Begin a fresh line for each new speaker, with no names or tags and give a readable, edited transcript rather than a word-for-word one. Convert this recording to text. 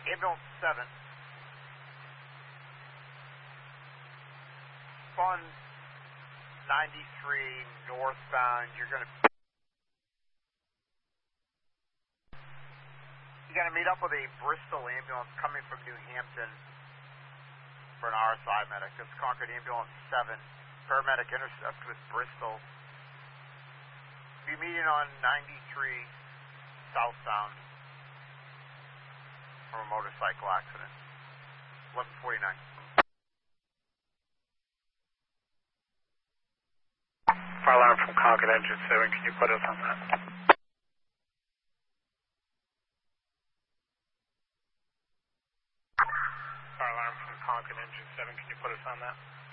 Ambulance 7. Fund 93 northbound. You're going to meet up with a Bristol ambulance coming from New Hampton for an RSI medic. This is Concord Ambulance 7. Paramedic intercept with Bristol. Be meeting on 93 southbound from a motorcycle accident. 11:49.
Fire alarm from Concord Engine 7, can you put us on that? Fire alarm from Concord Engine 7, can you put us on that?